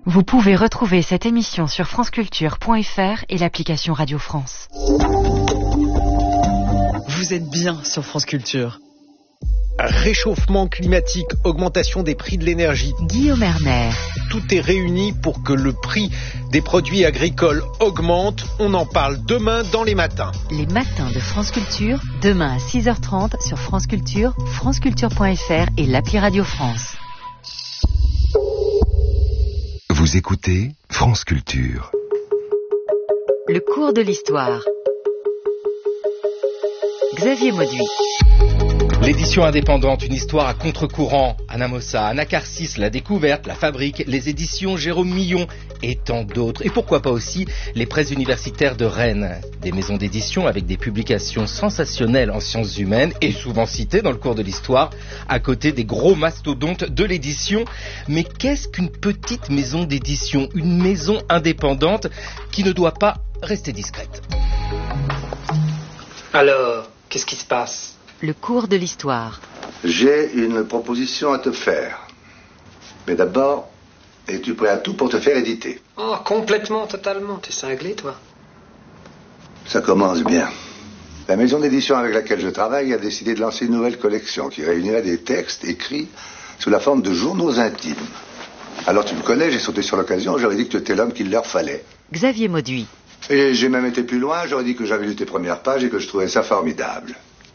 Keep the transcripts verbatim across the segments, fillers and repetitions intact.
Vous pouvez retrouver cette émission sur franceculture point f r et l'application Radio France. Vous êtes bien sur France Culture. Réchauffement climatique, augmentation des prix de l'énergie. Guillaume Erner. Tout est réuni pour que le prix des produits agricoles augmente. On en parle demain dans les matins. Les matins de France Culture, demain à six heures trente sur France Culture, franceculture point f r et l'appli Radio France. Vous écoutez France Culture. Le cours de l'histoire. Xavier Mauduit. L'édition indépendante, une histoire à contre-courant. Anna Mossa, Anacarsis, La Découverte, La Fabrique, les éditions Jérôme Millon et tant d'autres. Et pourquoi pas aussi les presses universitaires de Rennes. Des maisons d'édition avec des publications sensationnelles en sciences humaines et souvent citées dans le cours de l'histoire, à côté des gros mastodontes de l'édition. Mais qu'est-ce qu'une petite maison d'édition? Une maison indépendante qui ne doit pas rester discrète. Alors, qu'est-ce qui se passe? Le cours de l'histoire. J'ai une proposition à te faire. Mais d'abord, es-tu prêt à tout pour te faire éditer? Oh, complètement, totalement. T'es cinglé, toi. Ça commence bien. La maison d'édition avec laquelle je travaille a décidé de lancer une nouvelle collection qui réunirait des textes écrits sous la forme de journaux intimes. Alors tu me connais, j'ai sauté sur l'occasion, j'aurais dit que tu étais l'homme qu'il leur fallait. Xavier Mauduit. Et j'ai même été plus loin, j'aurais dit que j'avais lu tes premières pages et que je trouvais ça formidable.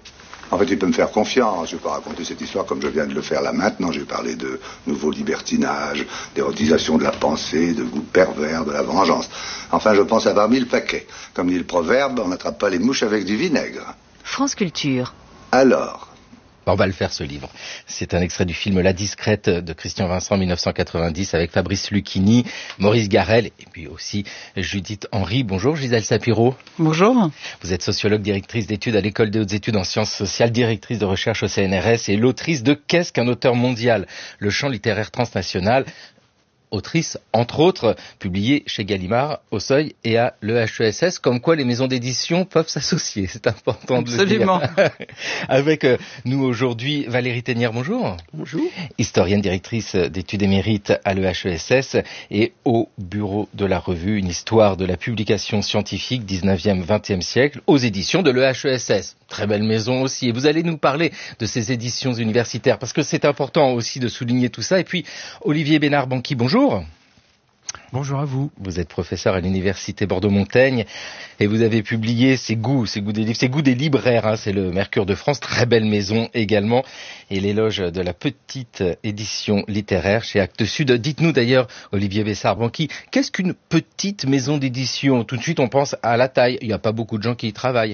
En fait, tu peux me faire confiance. Je ne vais pas raconter cette histoire comme je viens de le faire là maintenant. J'ai parlé de nouveaux libertinages, d'érotisation de la pensée, de goût pervers, de la vengeance. Enfin, je pense avoir mis le paquet. Comme dit le proverbe, on n'attrape pas les mouches avec du vinaigre. France Culture. Alors... On va le faire, ce livre. C'est un extrait du film La Discrète de Christian Vincent, mille neuf cent quatre-vingt-dix, avec Fabrice Lucchini, Maurice Garrel et puis aussi Judith Henry. Bonjour Gisèle Sapiro. Bonjour. Vous êtes sociologue, directrice d'études à l'École des hautes études en sciences sociales, directrice de recherche au C N R S et l'autrice de Qu'est-ce qu'un auteur mondial? Le champ littéraire transnational. Autrice, entre autres, publiée chez Gallimard, au Seuil et à l'E H E S S, comme quoi les maisons d'édition peuvent s'associer. C'est important Absolument. de le dire. Avec euh, nous aujourd'hui Valérie Thénière, bonjour. Bonjour. Historienne, directrice d'études émérites à l'E H E S S et au bureau de la revue, une histoire de la publication scientifique dix-neuvième vingtième siècle aux éditions de l'E H E S S. Très belle maison aussi. Et vous allez nous parler de ces éditions universitaires parce que c'est important aussi de souligner tout ça. Et puis, Olivier Bénard-Banqui, bonjour. Bonjour à vous. Vous êtes professeur à l'université Bordeaux-Montaigne et vous avez publié Ces goûts, ces goûts des livres, ces goûts des libraires, hein, c'est le Mercure de France, très belle maison également, et l'éloge de la petite édition littéraire chez Actes Sud. Dites-nous d'ailleurs, Olivier Bénard-Banqui, qu'est-ce qu'une petite maison d'édition? Tout de suite on pense à la taille, il n'y a pas beaucoup de gens qui y travaillent.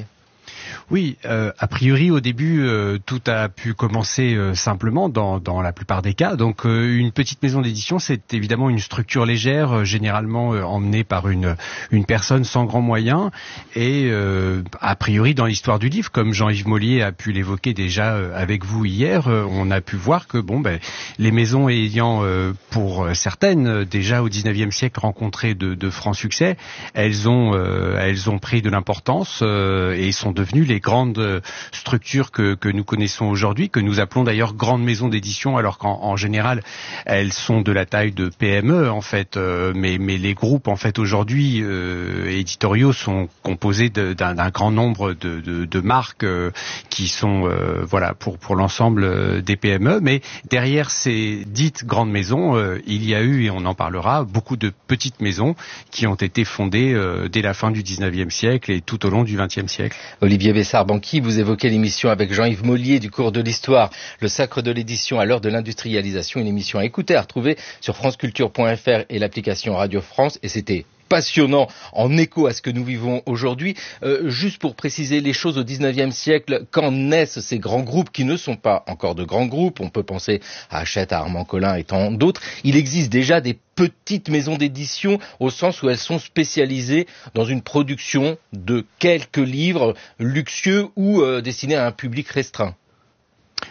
Oui, euh, a priori au début euh, tout a pu commencer euh, simplement dans, dans la plupart des cas. Donc euh, une petite maison d'édition, c'est évidemment une structure légère, euh, généralement euh, emmenée par une une personne sans grands moyens. Et euh, a priori dans l'histoire du livre, comme Jean-Yves Mollier a pu l'évoquer déjà euh, avec vous hier, euh, on a pu voir que bon ben les maisons ayant euh, pour certaines euh, déjà au dix-neuvième siècle rencontré de, de francs succès, elles ont euh, elles ont pris de l'importance euh, et sont devenues les grandes structures que, que nous connaissons aujourd'hui, que nous appelons d'ailleurs grandes maisons d'édition, alors qu'en en général elles sont de la taille de P M E en fait, euh, mais, mais les groupes en fait aujourd'hui euh, éditoriaux sont composés de, d'un, d'un grand nombre de, de, de marques euh, qui sont euh, voilà pour pour l'ensemble des P M E, mais derrière ces dites grandes maisons, euh, il y a eu, et on en parlera, beaucoup de petites maisons qui ont été fondées euh, dès la fin du dix-neuvième siècle et tout au long du vingtième siècle. Olivier Bénard-Banqui, vous évoquez l'émission avec Jean-Yves Mollier du cours de l'histoire, le sacre de l'édition à l'heure de l'industrialisation, une émission à écouter, à retrouver sur franceculture point f r et l'application Radio France, et c'était passionnant, en écho à ce que nous vivons aujourd'hui. Euh, juste pour préciser les choses, au dix-neuvième siècle, quand naissent ces grands groupes qui ne sont pas encore de grands groupes, on peut penser à Hachette, à Armand Collin et tant d'autres, il existe déjà des petites maisons d'édition au sens où elles sont spécialisées dans une production de quelques livres luxueux ou euh, destinés à un public restreint.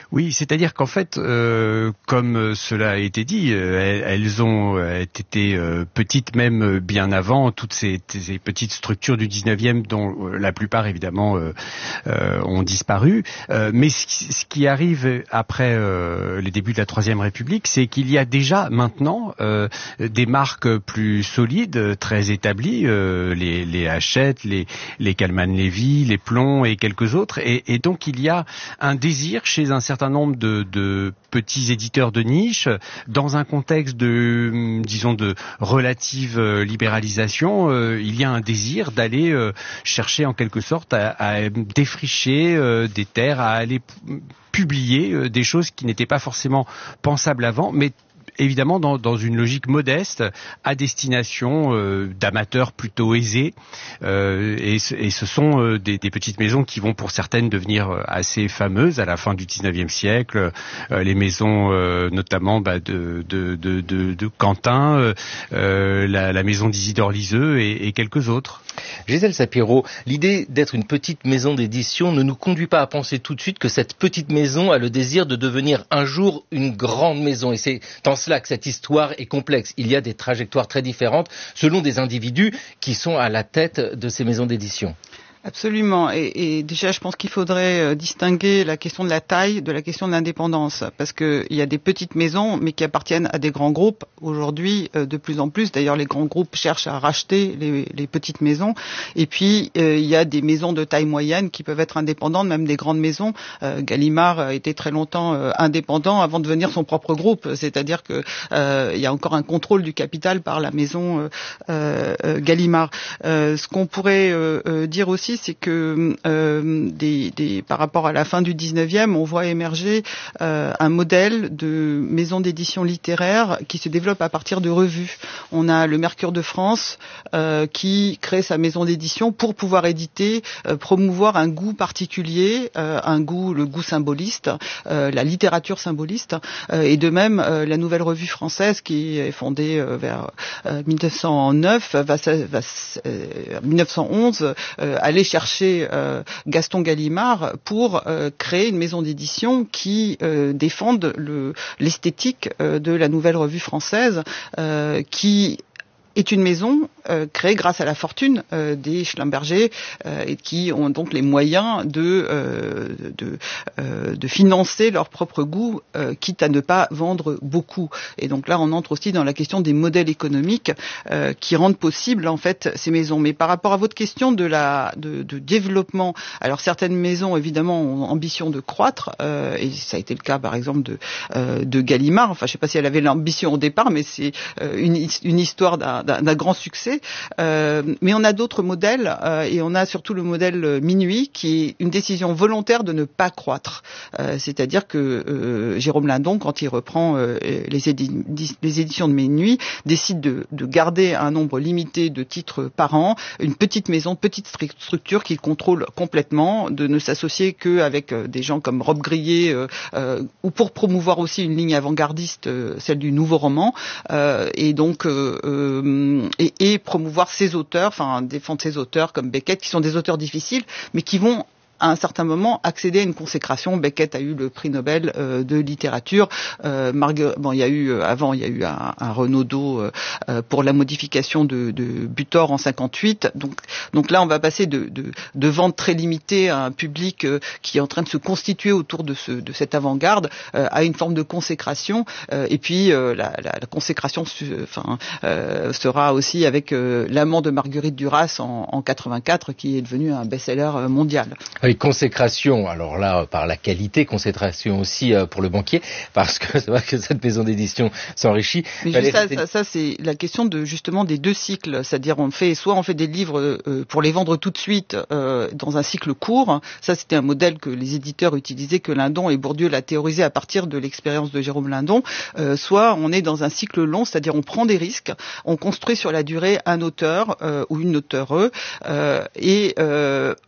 Oui, c'est-à-dire qu'en fait, euh, comme cela a été dit, euh, elles ont euh, été euh, petites même bien avant toutes ces, ces petites structures du dix-neuvième dont euh, la plupart évidemment euh, euh, ont disparu. Euh, mais ce, ce qui arrive après euh, les débuts de la Troisième République, c'est qu'il y a déjà maintenant euh, des marques plus solides, très établies, euh, les, les Hachette, les, les Calman-Levy, les Plomb et quelques autres. Et, et donc il y a un désir chez un certain nombre de, de petits éditeurs de niche, dans un contexte de, disons, de relative libéralisation, euh, il y a un désir d'aller euh, chercher en quelque sorte à, à défricher euh, des terres, à aller p- publier euh, des choses qui n'étaient pas forcément pensables avant, mais évidemment dans, dans une logique modeste, à destination euh, d'amateurs plutôt aisés. Euh, et, et ce sont euh, des, des petites maisons qui vont pour certaines devenir assez fameuses à la fin du dix-neuvième siècle. Euh, les maisons euh, notamment bah, de, de, de, de, de Quentin, euh, la, la maison d'Isidore Liseux et, et quelques autres. Gisèle Sapiro, l'idée d'être une petite maison d'édition ne nous conduit pas à penser tout de suite que cette petite maison a le désir de devenir un jour une grande maison. Et c'est en cela que cette histoire est complexe. Il y a des trajectoires très différentes selon des individus qui sont à la tête de ces maisons d'édition. Absolument. Et, et déjà, je pense qu'il faudrait euh, distinguer la question de la taille de la question de l'indépendance, parce que il y a des petites maisons, mais qui appartiennent à des grands groupes. Aujourd'hui, euh, de plus en plus, d'ailleurs, les grands groupes cherchent à racheter les, les petites maisons. Et puis, euh, il y a des maisons de taille moyenne qui peuvent être indépendantes, même des grandes maisons. Euh, Gallimard a été très longtemps euh, indépendant avant de devenir son propre groupe. C'est-à-dire que euh, il y a encore un contrôle du capital par la maison euh, euh, Gallimard. Euh, ce qu'on pourrait euh, euh, dire aussi, c'est que euh, des, des, par rapport à la fin du dix-neuvième, on voit émerger euh, un modèle de maison d'édition littéraire qui se développe à partir de revues. On a le Mercure de France euh, qui crée sa maison d'édition pour pouvoir éditer, euh, promouvoir un goût particulier, euh, un goût, le goût symboliste, euh, la littérature symboliste, euh, et de même euh, la Nouvelle Revue Française qui est fondée euh, vers euh, mille neuf cent neuf, va, va euh, mille neuf cent onze euh, aller chercher euh, Gaston Gallimard pour euh, créer une maison d'édition qui euh, défende le, l'esthétique euh, de la Nouvelle Revue Française, euh, qui est une maison euh, créée grâce à la fortune euh, des Schlumberger euh, et qui ont donc les moyens de euh, de, euh, de financer leur propre goût, euh, quitte à ne pas vendre beaucoup. Et donc là, on entre aussi dans la question des modèles économiques euh, qui rendent possible en fait ces maisons. Mais par rapport à votre question de la de, de développement, alors certaines maisons évidemment ont ambition de croître euh, et ça a été le cas par exemple de euh, de Gallimard. Enfin, je sais pas si elle avait l'ambition au départ, mais c'est euh, une une histoire d'un D'un, d'un grand succès, euh, mais on a d'autres modèles euh, et on a surtout le modèle Minuit qui est une décision volontaire de ne pas croître. Euh, c'est-à-dire que euh, Jérôme Lindon, quand il reprend euh, les, édi- les éditions de Minuit, décide de, de garder un nombre limité de titres par an, une petite maison, petite structure qu'il contrôle complètement, de ne s'associer qu'avec euh, des gens comme Rob Grillet euh, euh, ou pour promouvoir aussi une ligne avant-gardiste, euh, celle du nouveau roman, euh, et donc euh, euh, Et, et promouvoir ses auteurs, enfin défendre ses auteurs comme Beckett, qui sont des auteurs difficiles, mais qui vont à un certain moment accéder à une consécration. Beckett a eu le prix Nobel euh, de littérature. Euh, Marguer... Bon, il y a eu euh, avant, il y a eu un, un Renaudot euh, pour la modification de, de Butor en cinquante-huit. Donc, donc là, on va passer de, de, de ventes très limitées à un public euh, qui est en train de se constituer autour de, ce, de cette avant-garde euh, à une forme de consécration. Euh, et puis euh, la, la, la consécration, enfin, euh, sera aussi avec euh, L'amant de Marguerite Duras en, en quatre-vingt-quatre, qui est devenu un best-seller mondial. Oui, consécration, alors là, par la qualité, consécration aussi euh, pour le banquier, parce que c'est vrai que cette maison d'édition s'enrichit. Mais juste ça, ça, ça, c'est la question de justement des deux cycles, c'est-à-dire on fait soit on fait des livres euh, pour les vendre tout de suite euh, dans un cycle court. Ça, c'était un modèle que les éditeurs utilisaient, que Lindon et Bourdieu l'a théorisé à partir de l'expérience de Jérôme Lindon. Euh, soit on est dans un cycle long, c'est-à-dire on prend des risques, on construit sur la durée un auteur euh, ou une auteure euh, et euh,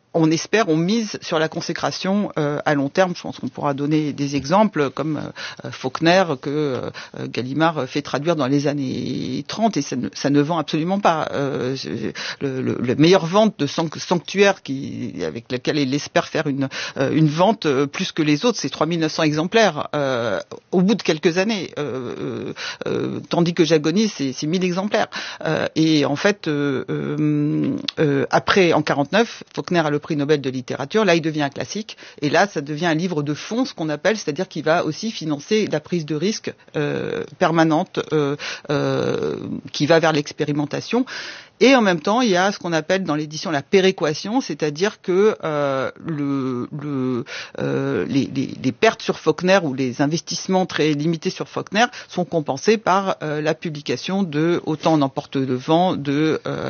on espère, on mise sur la consécration euh, à long terme. Je pense qu'on pourra donner des exemples comme euh, Faulkner que euh, Gallimard fait traduire dans les années trente et ça ne, ça ne vend absolument pas. Euh, le, le, le meilleure vente de Sanctuaire qui, avec laquelle il espère faire une, euh, une vente euh, plus que les autres, c'est trois mille neuf cents exemplaires euh, au bout de quelques années. Euh, euh, tandis que Jagonis, c'est, c'est mille exemplaires. Euh, et en fait, euh, euh, euh, après, en quarante-neuf, Faulkner a le prix Nobel de littérature, là il devient un classique, et là ça devient un livre de fond, ce qu'on appelle, c'est-à-dire qu'il va aussi financer la prise de risque euh, permanente, euh, euh, qui va vers l'expérimentation. Et en même temps, il y a ce qu'on appelle dans l'édition la péréquation, c'est-à-dire que euh, le, le, euh, les, les, les pertes sur Faulkner ou les investissements très limités sur Faulkner sont compensés par euh, la publication de Autant en emporte le vent de, euh,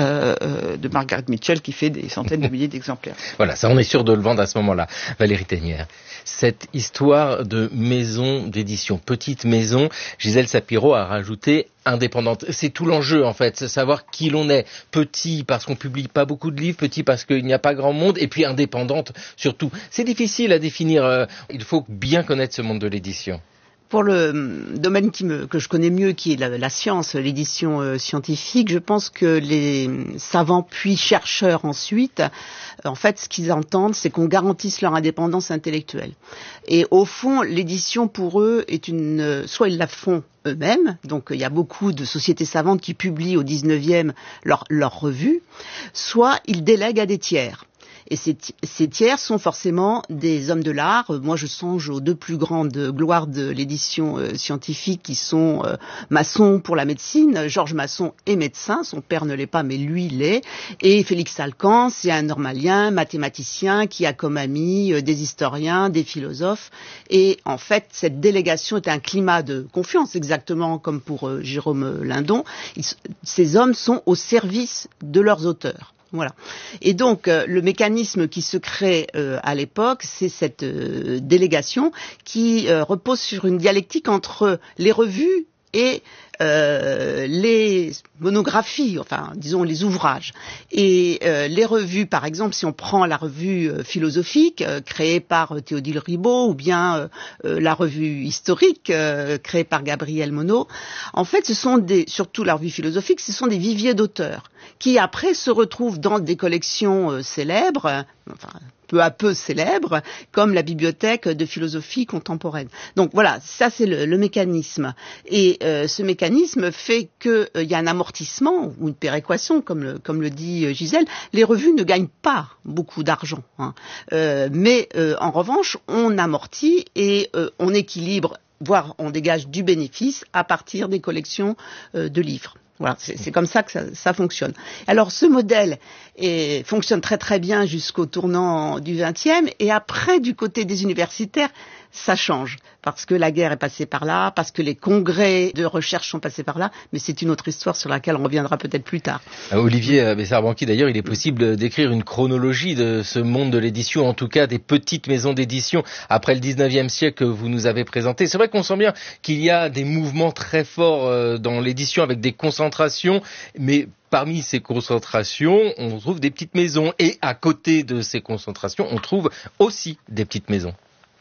euh, de Margaret Mitchell qui fait des centaines de milliers d'exemplaires. Voilà, ça on est sûr de le vendre à ce moment-là. Valérie Ténière, cette histoire de maison d'édition, petite maison, Gisèle Sapiro a rajouté indépendante. C'est tout l'enjeu en fait, c'est savoir qui l'on est. Petit parce qu'on publie pas beaucoup de livres, petit parce qu'il n'y a pas grand monde, et puis indépendante surtout. C'est difficile à définir, euh, il faut bien connaître ce monde de l'édition. Pour le domaine qui me, que je connais mieux, qui est la, la science, l'édition euh, scientifique, je pense que les savants puis chercheurs ensuite, euh, en fait, ce qu'ils entendent, c'est qu'on garantisse leur indépendance intellectuelle. Et au fond, l'édition pour eux est une, euh, soit ils la font eux-mêmes, donc il y a beaucoup de sociétés savantes qui publient au dix-neuvième leurs leur revues, soit ils délèguent à des tiers. Et ces, ces tiers sont forcément des hommes de l'art. Moi, je songe aux deux plus grandes gloires de l'édition euh, scientifique qui sont euh, Masson pour la médecine. Georges Masson est médecin, son père ne l'est pas, mais lui l'est. Et Félix Alcan, c'est un normalien, mathématicien, qui a comme amis euh, des historiens, des philosophes. Et en fait, cette délégation est un climat de confiance, exactement comme pour euh, Jérôme Lindon. Ils, ces hommes sont au service de leurs auteurs. Voilà. Et donc, euh, le mécanisme qui se crée euh, à l'époque, c'est cette euh, délégation qui euh, repose sur une dialectique entre les revues et euh, les monographies, enfin, disons les ouvrages. Et euh, les revues, par exemple, si on prend la revue euh, philosophique euh, créée par euh, Théodule Ribot, ou bien euh, euh, la revue historique euh, créée par Gabriel Monod, en fait, ce sont des, surtout la revue philosophique, ce sont des viviers d'auteurs qui après se retrouvent dans des collections euh, célèbres, euh, enfin, peu à peu célèbres, comme la bibliothèque de philosophie contemporaine. Donc voilà, ça c'est le, le mécanisme. Et euh, ce mécanisme fait qu'il euh, y a un amortissement ou une péréquation, comme le, comme le dit euh, Gisèle. Les revues ne gagnent pas beaucoup d'argent, hein. euh, mais euh, en revanche, on amortit et euh, on équilibre, voire on dégage du bénéfice à partir des collections euh, de livres. Voilà, c'est, c'est comme ça que ça, ça fonctionne. Alors ce modèle est, fonctionne très très bien jusqu'au tournant du vingtième, et après du côté des universitaires, ça change, parce que la guerre est passée par là, parce que les congrès de recherche sont passés par là, mais c'est une autre histoire sur laquelle on reviendra peut-être plus tard. Olivier Bessard-Banqui, d'ailleurs, il est possible d'écrire une chronologie de ce monde de l'édition, en tout cas des petites maisons d'édition après le dix-neuvième siècle que vous nous avez présenté. C'est vrai qu'on sent bien qu'il y a des mouvements très forts dans l'édition avec des concentrations, mais parmi ces concentrations, on trouve des petites maisons, et à côté de ces concentrations, on trouve aussi des petites maisons.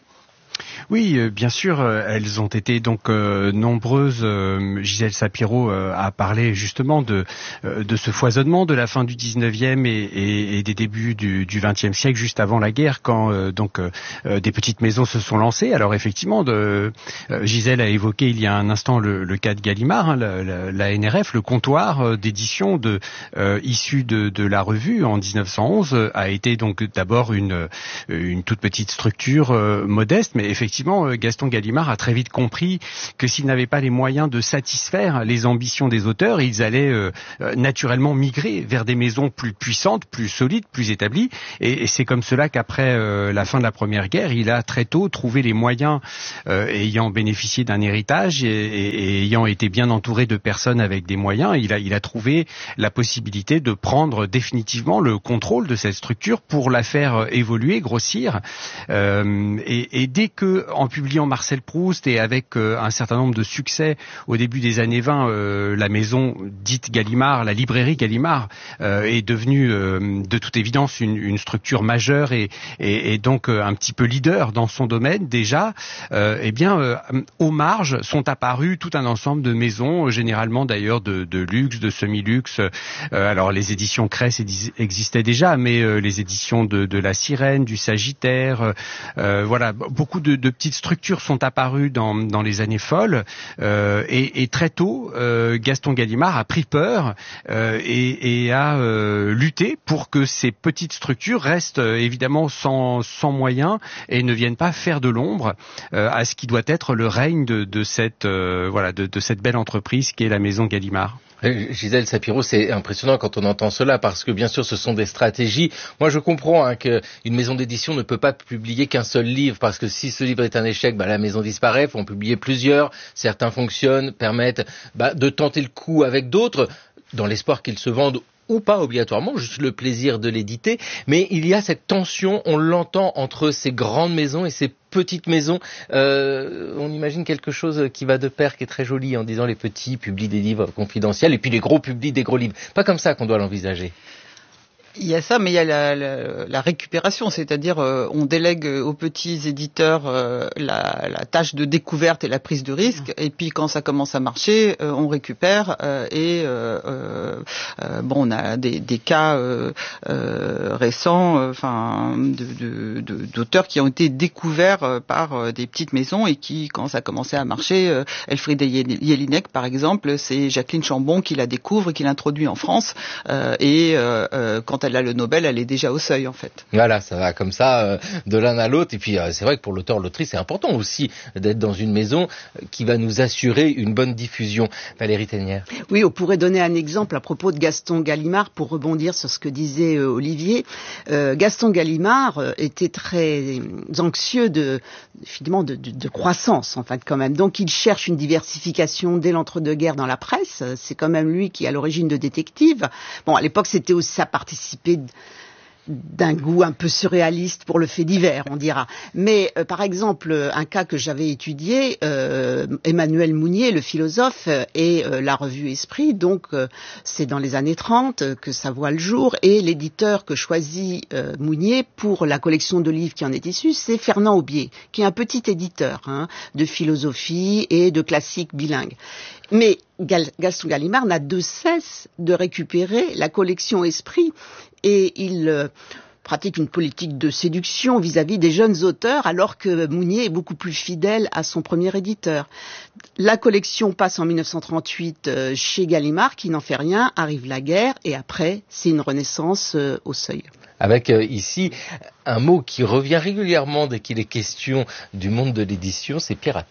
Oui, euh, bien sûr, euh, elles ont été donc euh, nombreuses. Euh, Gisèle Sapiro euh, a parlé justement de euh, de ce foisonnement de la fin du dix-neuvième et, et, et des débuts du, du vingtième siècle, juste avant la guerre, quand euh, donc euh, des petites maisons se sont lancées. Alors effectivement, de, euh, Gisèle a évoqué il y a un instant le, le cas de Gallimard, hein, la, la, la N R F, le comptoir euh, d'édition de euh, issu de, de la revue en dix-neuf cent onze euh, a été donc d'abord une une toute petite structure euh, modeste, mais effectivement Gaston Gallimard a très vite compris que s'il n'avait pas les moyens de satisfaire les ambitions des auteurs, ils allaient euh, naturellement migrer vers des maisons plus puissantes, plus solides, plus établies. Et, et c'est comme cela qu'après euh, la fin de la Première Guerre, il a très tôt trouvé les moyens, euh, ayant bénéficié d'un héritage et, et, et ayant été bien entouré de personnes avec des moyens, il a, il a trouvé la possibilité de prendre définitivement le contrôle de cette structure pour la faire évoluer, grossir. Euh, et, et dès que que en publiant Marcel Proust et avec euh, un certain nombre de succès au début des années vingt, euh, la maison dite Gallimard, la librairie Gallimard, euh, est devenue euh, de toute évidence une, une structure majeure et, et, et donc euh, un petit peu leader dans son domaine déjà. Euh, eh bien, euh, aux marges sont apparues tout un ensemble de maisons, euh, généralement d'ailleurs de, de luxe, de semi-luxe. Euh, alors les éditions Cress existaient déjà, mais euh, les éditions de, de La Sirène, du Sagittaire, euh, voilà, beaucoup de, de petites structures sont apparues dans, dans les années folles. Euh, et, et très tôt, euh, Gaston Gallimard a pris peur euh, et, et a euh, lutté pour que ces petites structures restent euh, évidemment sans, sans moyens et ne viennent pas faire de l'ombre euh, à ce qui doit être le règne de, de cette euh, voilà de, de cette belle entreprise qui est la maison Gallimard. Gisèle Sapiro, c'est impressionnant quand on entend cela parce que bien sûr ce sont des stratégies. Moi je comprends hein, qu'une maison d'édition ne peut pas publier qu'un seul livre parce que si ce livre est un échec, bah, la maison disparaît, il faut en publier plusieurs. Certains fonctionnent, permettent bah, de tenter le coup avec d'autres dans l'espoir qu'ils se vendent ou pas obligatoirement, juste le plaisir de l'éditer. Mais il y a cette tension, on l'entend entre ces grandes maisons et ces petites maisons. Euh, on imagine quelque chose qui va de pair, qui est très joli en disant les petits publient des livres confidentiels et puis les gros publient des gros livres. Pas comme ça qu'on doit l'envisager. Il y a ça, mais il y a la, la, la récupération, c'est-à-dire euh, on délègue aux petits éditeurs euh, la, la tâche de découverte et la prise de risque, et puis quand ça commence à marcher, euh, on récupère euh, et euh, euh, bon, on a des, des cas euh, euh, récents, enfin, euh, de, de, de, d'auteurs qui ont été découverts euh, par euh, des petites maisons et qui, quand ça a commencé à marcher, euh, Elfriede Jelinek par exemple, c'est Jacqueline Chambon qui la découvre et qui l'introduit en France, euh, et euh, euh, quand elle a le Nobel, elle est déjà au seuil en fait. Voilà, ça va comme ça euh, de l'un à l'autre. Et puis euh, c'est vrai que pour l'auteur, l'autrice, c'est important aussi d'être dans une maison qui va nous assurer une bonne diffusion. Valérie Ténière. Oui, on pourrait donner un exemple à propos de Gaston Gallimard pour rebondir sur ce que disait euh, Olivier. Euh, Gaston Gallimard euh, était très anxieux de, finalement, de, de, de croissance en fait quand même. Donc il cherche une diversification dès l'entre-deux-guerres dans la presse. C'est quand même lui qui est à l'origine de Détective. Bon, à l'époque, c'était aussi ça participait d'un goût un peu surréaliste pour le fait divers, on dira. Mais euh, par exemple, un cas que j'avais étudié, euh, Emmanuel Mounier, le philosophe, et euh, la revue Esprit, donc euh, c'est dans les années trente que ça voit le jour, et l'éditeur que choisit euh, Mounier pour la collection de livres qui en est issue, c'est Fernand Aubier, qui est un petit éditeur hein, de philosophie et de classiques bilingues. Mais Gal- Gaston Gallimard n'a de cesse de récupérer la collection Esprit et il euh, pratique une politique de séduction vis-à-vis des jeunes auteurs alors que Mounier est beaucoup plus fidèle à son premier éditeur. La collection passe en dix-neuf cent trente-huit euh, chez Gallimard qui n'en fait rien, arrive la guerre et après c'est une renaissance euh, au seuil. Avec euh, ici un mot qui revient régulièrement dès qu'il est question du monde de l'édition, c'est pirate.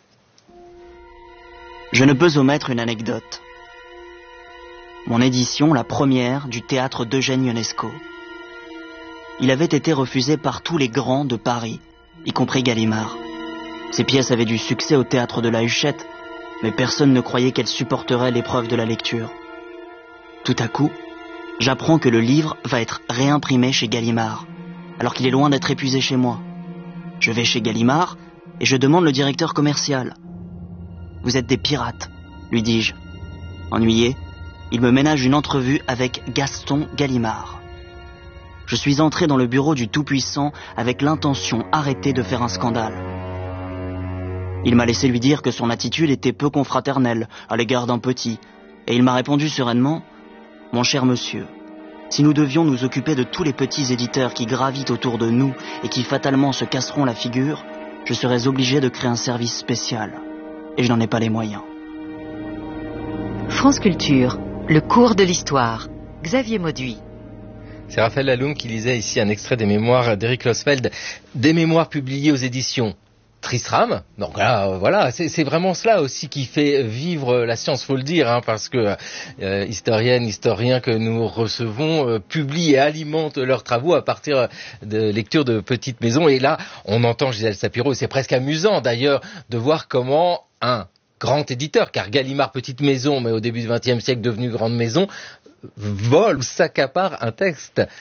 Je ne peux omettre une anecdote. Mon édition, la première, du théâtre d'Eugène Ionesco. Il avait été refusé par tous les grands de Paris, y compris Gallimard. Ses pièces avaient du succès au théâtre de la Huchette, mais personne ne croyait qu'elles supporteraient l'épreuve de la lecture. Tout à coup, j'apprends que le livre va être réimprimé chez Gallimard, alors qu'il est loin d'être épuisé chez moi. Je vais chez Gallimard et je demande le directeur commercial. « Vous êtes des pirates », lui dis-je. Ennuyé, il me ménage une entrevue avec Gaston Gallimard. Je suis entré dans le bureau du Tout-Puissant avec l'intention arrêtée de faire un scandale. Il m'a laissé lui dire que son attitude était peu confraternelle à l'égard d'un petit, et il m'a répondu sereinement « Mon cher monsieur, si nous devions nous occuper de tous les petits éditeurs qui gravitent autour de nous et qui fatalement se casseront la figure, je serais obligé de créer un service spécial. Et je n'en ai pas les moyens. » France Culture, le cours de l'histoire. Xavier Mauduit. C'est Raphaël Laloum qui lisait ici un extrait des mémoires d'Éric Losfeld, des mémoires publiées aux éditions Tristram. Donc là, euh, voilà, c'est, c'est vraiment cela aussi qui fait vivre la science, faut le dire, hein, parce que euh, historiennes, historiens que nous recevons euh, publient et alimentent leurs travaux à partir de lectures de petites maisons. Et là, on entend Gisèle Sapiro, et c'est presque amusant d'ailleurs de voir comment un grand éditeur, car Gallimard, petite maison, mais au début du vingtième siècle devenu grande maison, vole ou s'accapare un texte.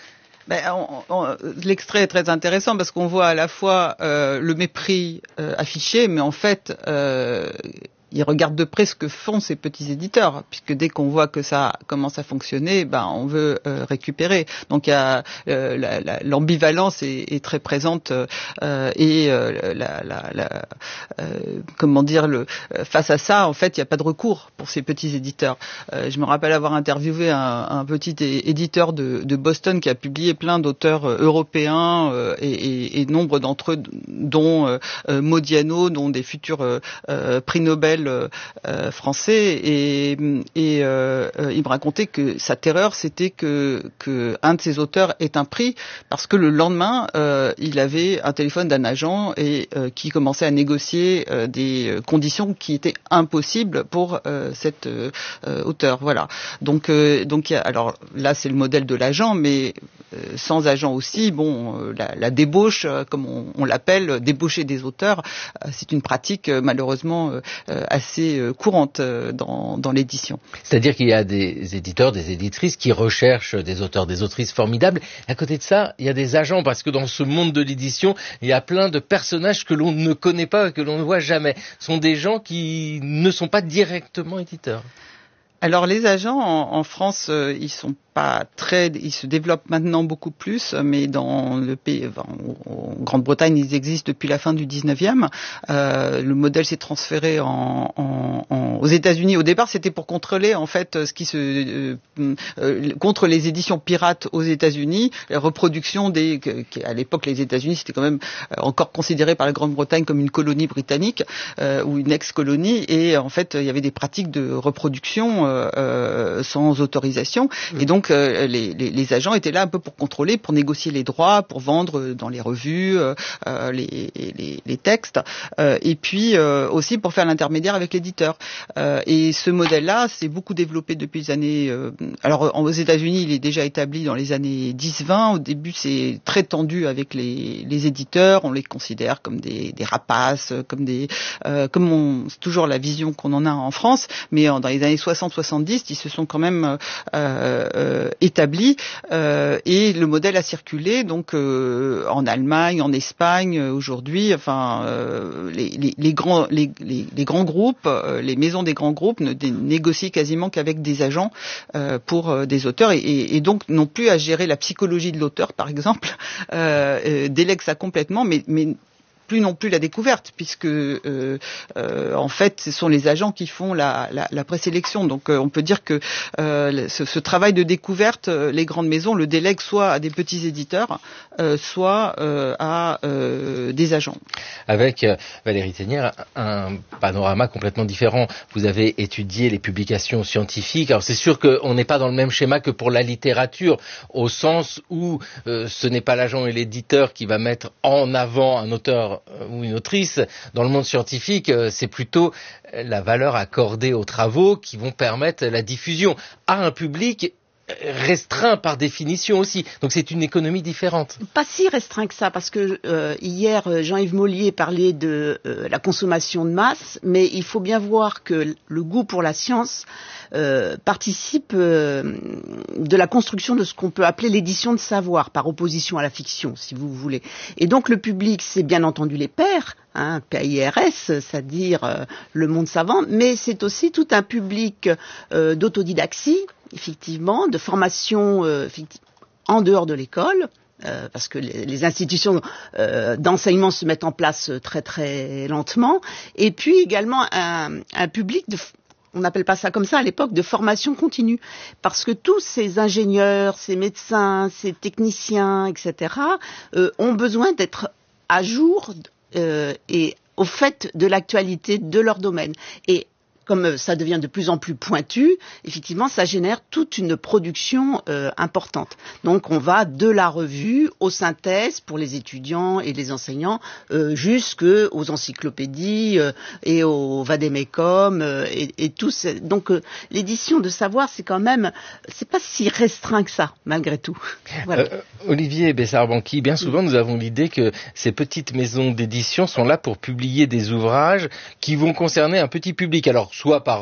Ben, on, on, l'extrait est très intéressant parce qu'on voit à la fois euh, le mépris euh, affiché, mais en fait, euh, ils regardent de près ce que font ces petits éditeurs, puisque dès qu'on voit que ça commence à fonctionner, ben on veut euh, récupérer. Donc il y a euh, la, la, l'ambivalence est, est très présente euh, et euh, la, la, la, euh, comment dire le face à ça, en fait, il n'y a pas de recours pour ces petits éditeurs. Euh, je me rappelle avoir interviewé un, un petit éditeur de, de Boston qui a publié plein d'auteurs européens euh, et, et, et nombre d'entre eux, dont euh, Modiano, dont des futurs euh, euh, prix Nobel Euh, français et, et euh, il me racontait que sa terreur c'était que, que un de ses auteurs ait un prix parce que le lendemain euh, il avait un téléphone d'un agent et euh, qui commençait à négocier euh, des conditions qui étaient impossibles pour euh, cet euh, auteur. Voilà. Donc euh, donc y a, alors là c'est le modèle de l'agent, mais euh, sans agent aussi, bon euh, la, la débauche euh, comme on, on l'appelle, débaucher des auteurs, euh, c'est une pratique euh, malheureusement euh, assez courante dans, dans l'édition. C'est-à-dire qu'il y a des éditeurs, des éditrices qui recherchent des auteurs, des autrices formidables. À côté de ça, il y a des agents, parce que dans ce monde de l'édition, il y a plein de personnages que l'on ne connaît pas, que l'on ne voit jamais. Ce sont des gens qui ne sont pas directement éditeurs. Alors les agents en, en France, euh, ils sont pas très, ils se développent maintenant beaucoup plus, mais dans le pays, enfin, en, en Grande-Bretagne, ils existent depuis la fin du dix-neuvième. Euh, le modèle s'est transféré en, en, en, aux États-Unis. Au départ, c'était pour contrôler en fait ce qui se euh, euh, contre les éditions pirates aux États-Unis, la reproduction des. Que, à l'époque, les États-Unis c'était quand même encore considéré par la Grande-Bretagne comme une colonie britannique euh, ou une ex-colonie, et en fait, il y avait des pratiques de reproduction euh, euh, sans autorisation, mmh. et donc euh, les, les, les agents étaient là un peu pour contrôler, pour négocier les droits, pour vendre dans les revues euh, les, les, les textes, euh, et puis euh, aussi pour faire l'intermédiaire avec l'éditeur. Euh, et ce modèle-là s'est beaucoup développé depuis les années. Euh, alors aux États-Unis, il est déjà établi dans les années dix vingt. Au début, c'est très tendu avec les, les éditeurs. On les considère comme des, des rapaces, comme des, euh, comme on, c'est toujours la vision qu'on en a en France. Mais dans les années soixante soixante-dix, ils se sont quand même euh, euh, établis euh, et le modèle a circulé donc euh, en Allemagne, en Espagne aujourd'hui. Enfin, euh, les, les, les grands les, les, les grands groupes, euh, les maisons des grands groupes ne dé- négocient quasiment qu'avec des agents euh, pour euh, des auteurs et, et, et donc n'ont plus à gérer la psychologie de l'auteur, par exemple, euh, euh, délèguent ça complètement, mais, mais plus non plus la découverte, puisque euh, euh, en fait ce sont les agents qui font la, la, la présélection. Donc euh, on peut dire que euh, ce, ce travail de découverte, euh, les grandes maisons le délèguent soit à des petits éditeurs, euh, soit euh, à euh, des agents. Avec euh, Valérie Thénière, un panorama complètement différent. Vous avez étudié les publications scientifiques. Alors c'est sûr qu'on n'est pas dans le même schéma que pour la littérature, au sens où euh, ce n'est pas l'agent et l'éditeur qui va mettre en avant un auteur ou une autrice. Dans le monde scientifique, c'est plutôt la valeur accordée aux travaux qui vont permettre la diffusion à un public restreint par définition aussi. Donc c'est une économie différente. Pas si restreint que ça, parce que euh, hier Jean-Yves Mollier parlait de euh, la consommation de masse, mais il faut bien voir que le goût pour la science euh, participe euh, de la construction de ce qu'on peut appeler l'édition de savoir, par opposition à la fiction, si vous voulez. Et donc le public, c'est bien entendu les pairs, hein, P A I R S, c'est-à-dire euh, le monde savant, mais c'est aussi tout un public euh, d'autodidaxie, effectivement, de formation euh, en dehors de l'école, euh, parce que les, les institutions euh, d'enseignement se mettent en place très très lentement, et puis également un, un public de, on n'appelle pas ça comme ça à l'époque, de formation continue, parce que tous ces ingénieurs, ces médecins, ces techniciens, et cetera, euh, ont besoin d'être à jour euh, et au fait de l'actualité de leur domaine. Et comme ça devient de plus en plus pointu, effectivement, ça génère toute une production euh, importante. Donc, on va de la revue aux synthèses pour les étudiants et les enseignants, euh, jusqu'aux encyclopédies euh, et au vadémécum euh, et, et tout. Ce... Donc, euh, l'édition de savoir, c'est quand même, c'est pas si restreint que ça, malgré tout. Voilà. Euh, Olivier Bessard-Banqui, bien souvent, nous avons l'idée que ces petites maisons d'édition sont là pour publier des ouvrages qui vont concerner un petit public. Alors, soit par